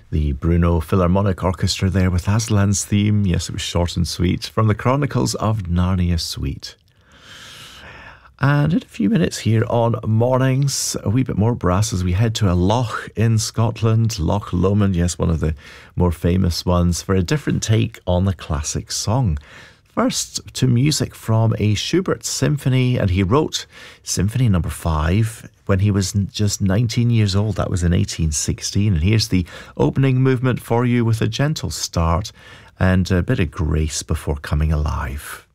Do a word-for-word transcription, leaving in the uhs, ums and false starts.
The Brno Philharmonic Orchestra there with Aslan's theme. Yes, it was short and sweet. From the Chronicles of Narnia Suite. And in a few minutes here on Mornings, a wee bit more brass as we head to a loch in Scotland, Loch Lomond, yes, one of the more famous ones, for a different take on the classic song. First to music from a Schubert symphony, and he wrote Symphony Number Five when he was just nineteen years old. That was in eighteen sixteen. And here's the opening movement for you with a gentle start and a bit of grace before coming alive.